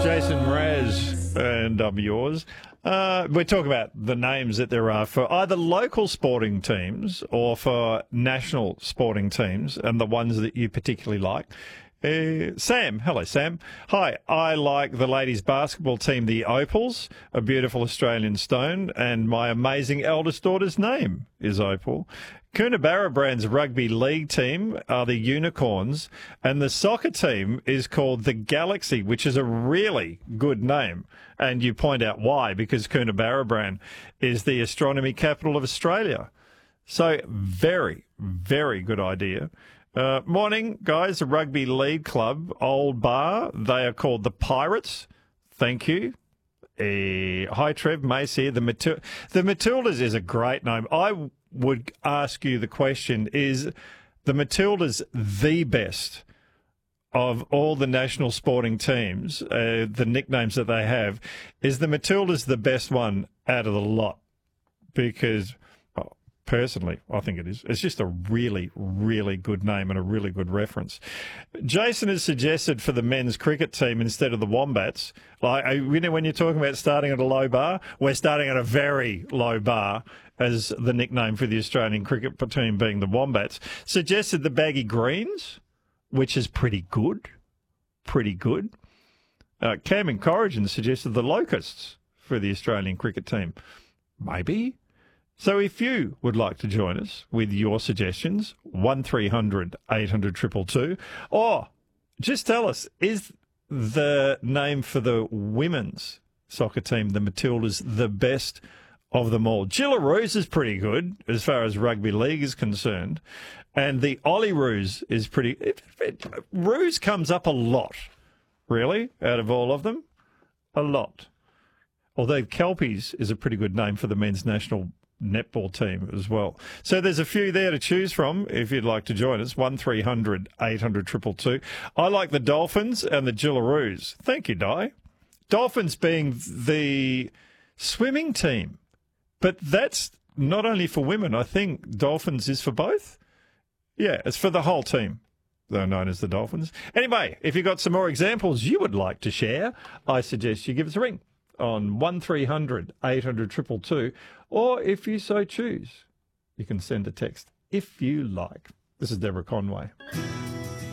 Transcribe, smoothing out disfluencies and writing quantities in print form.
Jason Mraz, and I'm yours. We're talking about the names that there are for either local sporting teams or for national sporting teams and the ones that you particularly like. Sam. Hello, Sam. Hi, I like the ladies' basketball team, the Opals, a beautiful Australian stone, and my amazing eldest daughter's name is Opal. Coonabarra Brand's rugby league team are the Unicorns, and the soccer team is called the Galaxy, which is a really good name. And you point out why, because Coonabarra Brand is the astronomy capital of Australia. So very, very good idea. Morning, guys. The Rugby League Club, Old Bar. They are called the Pirates. Thank you. Hi, Trev. Mace here. The Matildas is a great name. I would ask you the question, is the Matildas the best of all the national sporting teams, the nicknames that they have? Is the Matildas the best one out of the lot? Because... personally, I think it is. It's just a really, really good name and a really good reference. Jason has suggested for the men's cricket team instead of the Wombats, like, you know, when you're talking about starting at a low bar, we're starting at a very low bar as the nickname for the Australian cricket team being the Wombats. Suggested the Baggy Greens, which is pretty good. Pretty good. Cam and Corrigan suggested the Locusts for the Australian cricket team. Maybe. So if you would like to join us with your suggestions, 1300 800 222, or just tell us, is the name for the women's soccer team, the Matildas, the best of them all? Gillaroos is pretty good as far as rugby league is concerned, and the Olyroos is pretty... Roos comes up a lot, really, out of all of them. A lot. Although Kelpies is a pretty good name for the men's national netball team as well. So there's a few there to choose from if you'd like to join us. 1300 800 222. I like the Dolphins and the Gillaroos. Thank you, Di. Dolphins being the swimming team. But that's not only for women. I think Dolphins is for both. Yeah, it's for the whole team. They're known as the Dolphins. Anyway, if you've got some more examples you would like to share, I suggest you give us a ring on 1300 800 222, or if you so choose, you can send a text if you like. This is Deborah Conway.